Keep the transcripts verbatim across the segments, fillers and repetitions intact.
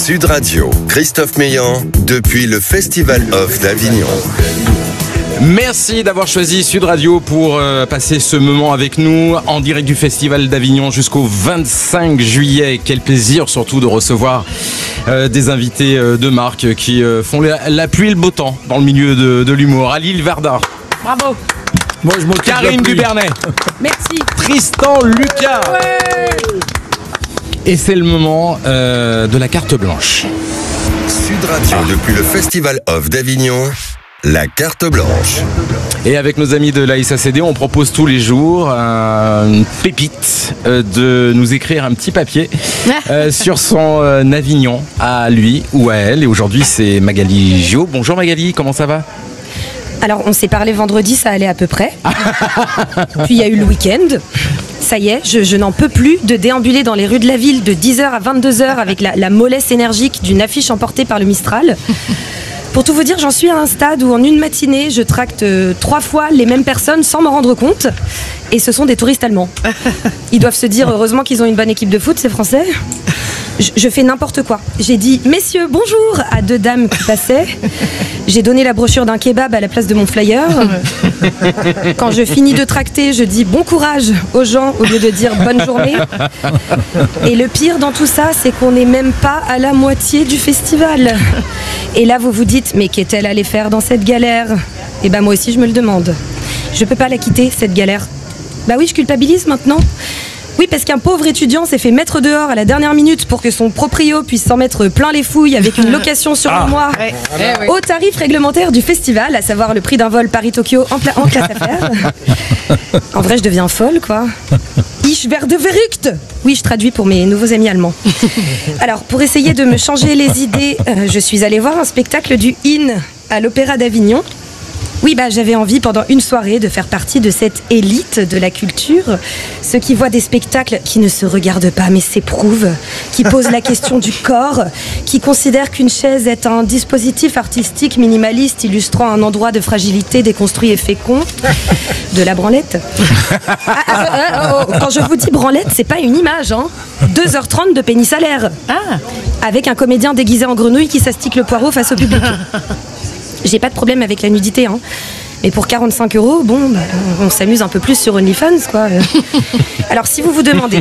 Sud Radio, Christophe Meillan, depuis le Festival Off d'Avignon. Merci d'avoir choisi Sud Radio pour euh, passer ce moment avec nous en direct du Festival d'Avignon jusqu'au vingt-cinq juillet. Quel plaisir surtout de recevoir euh, des invités euh, de marque qui euh, font la, la pluie et le beau temps dans le milieu de, de l'humour. Alil Varda. Bravo. Moi, je m'occupe Karine Dubernet. Merci. Tristan Lucas. Ouais. Et c'est le moment euh, de la carte blanche. Sud Radio, depuis le Festival Off d'Avignon, la carte blanche. Et avec nos amis de l'A S A C D, on propose tous les jours euh, une pépite euh, de nous écrire un petit papier euh, sur son euh, Avignon à lui ou à elle. Et aujourd'hui, c'est Magali Gio. Bonjour Magali, comment ça va ? Alors, on s'est parlé vendredi, ça allait à peu près. Puis il y a eu le week-end. Ça y est, je, je n'en peux plus de déambuler dans les rues de la ville de dix heures à vingt-deux heures avec la, la mollesse énergique d'une affiche emportée par le Mistral. Pour tout vous dire, j'en suis à un stade où en une matinée, je tracte euh, trois fois les mêmes personnes sans m'en rendre compte. Et ce sont des touristes allemands. Ils doivent se dire, heureusement qu'ils ont une bonne équipe de foot, ces Français. Je, je fais n'importe quoi. J'ai dit « Messieurs, bonjour » à deux dames qui passaient. J'ai donné la brochure d'un kebab à la place de mon flyer. Quand je finis de tracter, je dis « Bon courage » aux gens au lieu de dire « Bonne journée ». Et le pire dans tout ça, c'est qu'on n'est même pas à la moitié du festival. Et là, vous vous dites « Mais qu'est-elle allée faire dans cette galère ?» Et ben moi aussi, je me le demande. Je peux pas la quitter, cette galère. Bah oui, je culpabilise maintenant. Oui, parce qu'un pauvre étudiant s'est fait mettre dehors à la dernière minute pour que son proprio puisse s'en mettre plein les fouilles avec une location sur Ah. le mois Ouais. Eh oui. au tarif réglementaire du festival, à savoir le prix d'un vol Paris-Tokyo en, pla- en classe affaires. En vrai, je deviens folle, quoi. Ich werde verrückt. Oui, je traduis pour mes nouveaux amis allemands. Alors, pour essayer de me changer les idées, euh, je suis allée voir un spectacle du In à l'Opéra d'Avignon. Oui, bah, j'avais envie pendant une soirée de faire partie de cette élite de la culture, ceux qui voient des spectacles qui ne se regardent pas mais s'éprouvent, qui posent la question du corps, qui considèrent qu'une chaise est un dispositif artistique minimaliste illustrant un endroit de fragilité déconstruit et fécond, de la branlette. Ah, ah, ah, oh, oh, quand je vous dis branlette, c'est pas une image, hein. deux heures trente de pénis à l'air, Ah. avec un comédien déguisé en grenouille qui s'astique le poireau face au public. J'ai pas de problème avec la nudité, hein. Mais pour quarante-cinq euros, bon, bah, on s'amuse un peu plus sur OnlyFans, quoi. Alors, si vous vous demandez,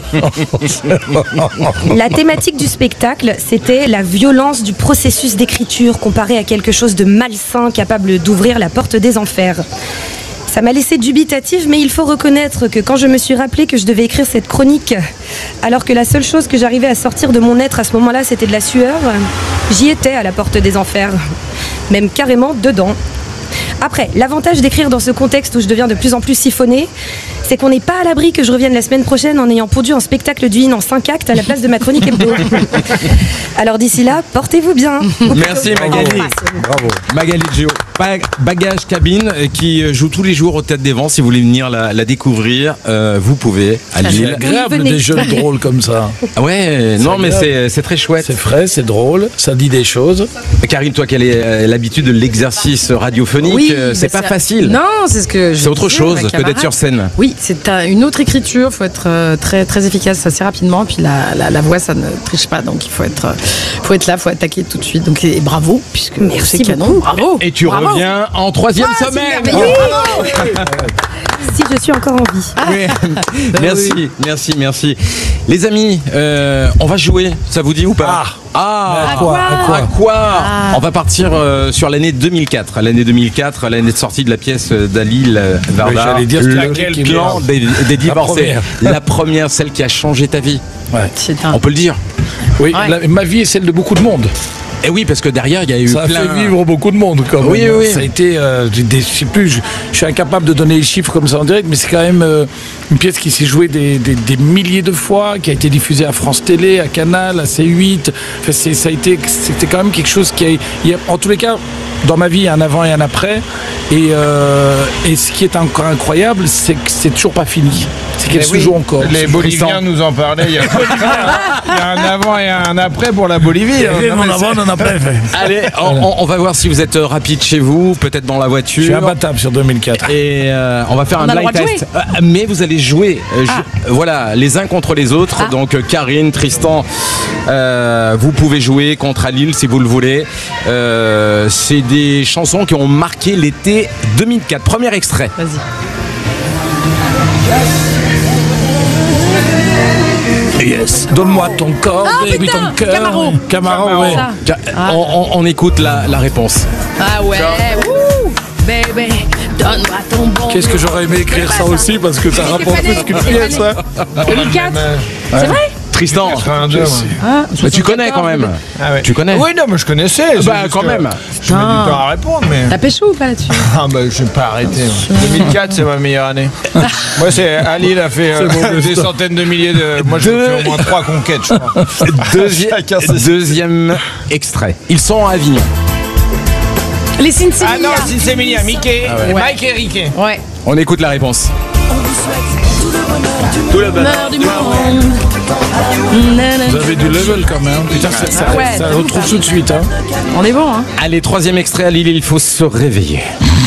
la thématique du spectacle, c'était la violence du processus d'écriture comparé à quelque chose de malsain capable d'ouvrir la porte des enfers. Ça m'a laissé dubitative, mais il faut reconnaître que quand je me suis rappelé que je devais écrire cette chronique, alors que la seule chose que j'arrivais à sortir de mon être à ce moment-là, c'était de la sueur, j'y étais à la porte des enfers, même carrément dedans. Après, l'avantage d'écrire dans ce contexte où je deviens de plus en plus siphonnée, c'est qu'on n'est pas à l'abri que je revienne la semaine prochaine en ayant pondu un spectacle du In en cinq actes à la place de ma chronique hebdo. Alors d'ici là, portez-vous bien. Merci Magali. Bravo. Magali Gio. Ba- Bagage Cabine euh, qui joue tous les jours au Théâtre des Vents. Si vous voulez venir la, la découvrir, euh, vous pouvez à C'est Lille. agréable venez. des jeunes drôles comme ça. Ah ouais, non mais agréable. c'est, c'est très chouette. C'est frais, c'est drôle, ça dit des choses. Karine, toi qui as euh, l'habitude de l'exercice radiophonique, Oui, euh, c'est bah, pas facile. Non, c'est ce que je C'est autre disais, chose ma que camarade. d'être sur scène. Oui, c'est un- une autre écriture. Il faut être euh, très très efficace assez rapidement. Puis la, la, la voix, ça ne triche pas. Donc il faut être, euh, faut être là, faut attaquer tout de suite. Donc et bravo, puisque Merci c'est canon. beaucoup. Bravo. Et tu Bravo. reviens en troisième Ah, c'est semaine. merveilleux. Si je suis encore en vie. Oui. Merci, merci, merci. Les amis, euh, on va jouer. Ça vous dit ou pas? Ah, À quoi, à quoi À quoi On va partir euh, sur l'année deux mille quatre. L'année deux mille quatre, l'année de sortie de la pièce d'Alil Varda. Oui, j'allais dire, c'était le laquelle qui est clan bien. des, des divorcés. première. La première, celle qui a changé ta vie. Ouais. C'est un- On peut le dire. Oui, Ouais. la- ma vie est celle de beaucoup de monde. Et oui, parce que derrière, il y a eu Ça a plein... fait vivre beaucoup de monde quand même. Oui, oui, oui. Ça a été, euh, des- des- je sais plus, je, je suis incapable de donner les chiffres comme ça en direct, mais c'est quand même euh, une pièce qui s'est jouée des, des- des milliers de fois, qui a été diffusée à France Télé, à Canal, à C huit. Enfin, c'est- ça a été, c'était quand même quelque chose qui a, il y a- en tous les cas, dans ma vie, il y a un avant et un après. Et, euh, et ce qui est encore incroyable, c'est que c'est toujours pas fini. C'est qu'elle Eh se oui, joue encore. Les C'est Boliviens frustrant. nous en parlaient il y a peu de temps. Il y a un avant et un après pour la Bolivie. hein. Et Non, on mais en a- on en a pas fait. Allez, on, on- on va voir si vous êtes euh, rapide chez vous, peut-être dans la Je suis voiture. imbattable sur deux mille quatre. Et euh, on va faire On un a le blind droit de test. Euh, mais vous allez jouer, euh, jou- voilà, les uns contre les autres. Donc euh, Karine, Tristan Euh, vous pouvez jouer contre Lille si vous le voulez. Euh, c'est des chansons qui ont marqué l'été deux mille quatre. Premier extrait. Vas-y. Yes. Donne-moi ton corps, Ah, baby, putain, ton cœur. Camaro. Camaro, ouais. Ça. Ca- Ah. On, on- on écoute la, la réponse. Ah ouais. Wouh. Baby, donne-moi ton bon. Qu'est-ce que j'aurais aimé écrire ça aussi parce que ça Il était rapporte pas né. plus qu'une Il était pièce, pas hein. deux mille quatre. C'est vrai? Tristan, quatre-vingt-deux, moi. Ah, bah, tu connais quand même. Ah ouais. Tu connais. Oui, non, mais je connaissais. c'est Bah, juste quand que même. Je mets du temps à répondre, mais. T'as pécho ou pas là-dessus? Ah, bah, je vais pas arrêter. moi. deux mille quatre, c'est ma meilleure année. Moi, c'est. Ali, il a fait euh, des centaines de milliers de. Moi, j'ai Deux- fait au moins trois conquêtes, je crois. Deuxi- Chacun ses- deuxième extrait. Ils sont à Avignon. Les Cincinnati. Ah non, si c'est Emilia, Mickey, Mike et Ricky. Ouais. On écoute la réponse. Tout le bonheur du monde. Vous avez du level quand même. Putain, ça, ça, Ah ouais, ça t'as retrouve vu, tout de suite, hein. On est bon, hein? Allez, troisième extrait à Lille, il faut se réveiller.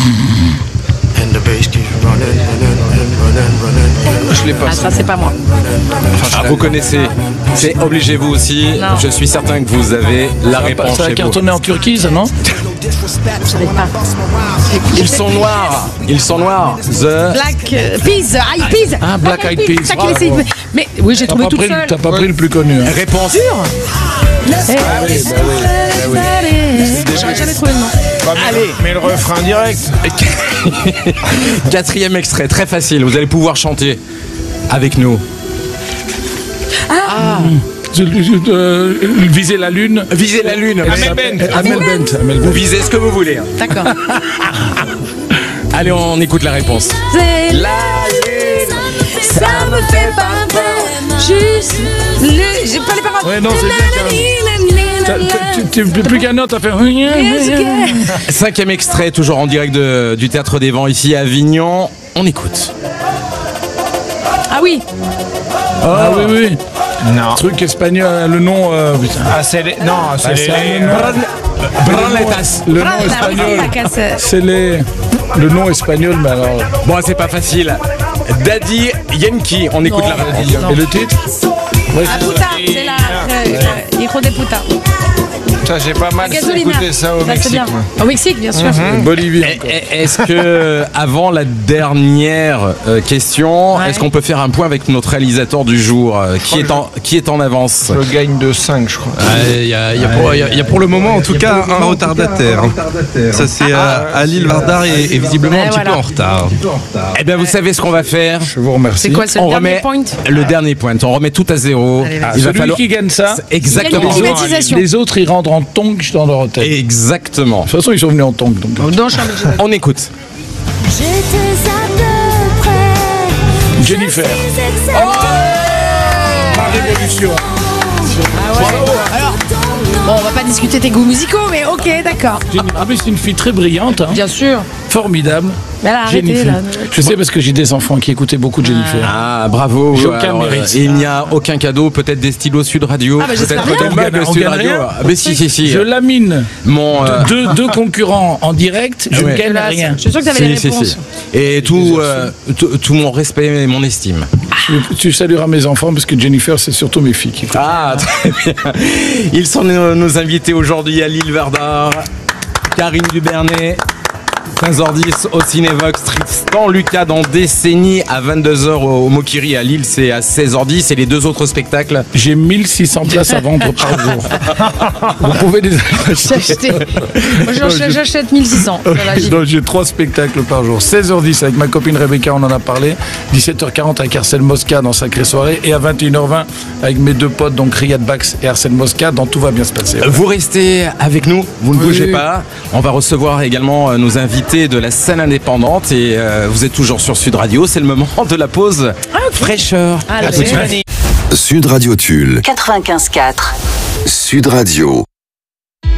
Je l'ai pas. Ah, ça, c'est pas moi. Ah, vous connaissez, c'est obligé vous aussi. Non. Je suis certain que vous avez la réponse Ça a chez vous. cartonné en Turquie, ça, non? Je savais pas. Ils sont noirs, ils sont noirs. The... Black euh, Peas, High Peas. Ah, Black Eyed Peas, Ça qu'il bravo. essaye- Mais oui, j'ai T'as trouvé pas, toute pris, le- seule. t'as pas pris le plus connu, hein. Réponse. J'aurais jamais trouvé le nom. Bah, mais, Allez. mais le refrain direct. Quatrième extrait, très facile. Vous allez pouvoir chanter avec nous. Je- je- euh, viser la lune. Visez la lune. Amel Bent. Amel Bent. Amel Vous Bent. visez ce que vous voulez. D'accord. Allez, on écoute la réponse. C'est La ça me fait pas peur. Juste le. J'ai pas les paroles. Ouais, non, c'est bien, T'as- t'as- tu- tu- Plus qu'un autre, t'as fait. cinquième extrait, toujours en direct de- du Théâtre des Vents ici à Avignon. On écoute. Ah oui. Ah oui, oui. Non. Truc espagnol, le nom. euh, putain. Ah, c'est les. Non, c'est Ah, les. c'est un les- nom. Branletas. Le nom Ah, oui, espagnol. la casse. C'est les. Le nom espagnol, mais alors. Bon, c'est pas facile. Daddy Yankee. On écoute Non. la réponse. Et le titre? Ouais, Ah, puta, c'est la. euh, euh, Hijo de puta. Ça, j'ai pas mal Gasolina. écouté ça au Ça, c'est Mexique. bien. moi. Au Mexique, bien sûr. Bolivie. Eh, encore. eh, Est-ce que, avant la dernière euh, question, Ouais. est-ce qu'on peut faire un point avec notre réalisateur du jour euh, qui, est en, qui est en avance? Je gagne de cinq, je crois. Il y, a- il y a pour- il y a- il y a pour le moment, en tout cas, un retardataire. Ça, c'est à, à Lille Vardar et, et visiblement Ouais, un petit voilà. peu en retard. Eh bien, vous savez ce qu'on va faire? Je vous remercie. C'est quoi, c'est On le dernier remet point? le dernier point. On remet tout à zéro. Allez, vas-y. Ah, Il va celui falloir qui gagne ça, exactement. Il gagne une climatisation. les autres ils rentrent en tongs dans leur hôtel. De Exactement. toute façon, ils sont venus en tongs. Donc. Non, je suis en Belgique. On écoute. J'étais à peu près. Jennifer. Ma révolution. Alors, bon, on va pas discuter tes goûts musicaux, mais ok, d'accord. Jennifer. Ah, mais c'est une fille très brillante, hein. Bien sûr. Formidable. Mais elle a arrêté, Jennifer. là. Je sais parce que j'ai des enfants qui écoutaient beaucoup de Jennifer. Ah, bravo. J'ai aucun Alors, euh, mérite. il n'y a aucun cadeau, peut-être des stylos Sud Radio, Ah, bah, j'espère peut-être bien. des mugs On Sud gagne Radio. rien. Ah, mais si, si, si. Je lamine Mon, euh, deux, deux concurrents en direct, je Ouais. ne gagne Là, rien. je suis sûr que tu avais les si, si, réponses. si. Et tout, euh, tout, tout mon respect et mon estime. Tu, tu salueras mes enfants parce que Jennifer, c'est surtout mes filles qui écoutent. Ah, très bien. Ils sont nos, nos invités aujourd'hui à Lille Vardar. Karine Dubernay, quinze heures dix au Cinévox. Tristan Lucas dans Décennie à vingt-deux heures au, au Mokiri à Lille, c'est à seize heures dix. Et les deux autres spectacles. J'ai mille six cents places à vendre par jour. Vous pouvez les J'ai acheté. Moi, j'achète- j'achète mille six cents. Voilà, j'y vais. Donc, j'ai trois spectacles par jour. seize heures dix avec ma copine Rebecca, on en a parlé. dix-sept heures quarante avec Arsène Mosca dans Sacrée Soirée. Et à vingt et une heures vingt avec mes deux potes, donc Riyad Bax et Arsène Mosca, dans Tout va bien se passer. Vous restez avec nous, vous ne Oui. bougez pas. On va recevoir également euh, nos invités de la scène indépendante et euh, vous êtes toujours sur Sud Radio. C'est le moment de la pause fraîcheur. Allez. À tout de suite. Sud Radio Tulle, quatre-vingt-quinze quatre. Sud Radio.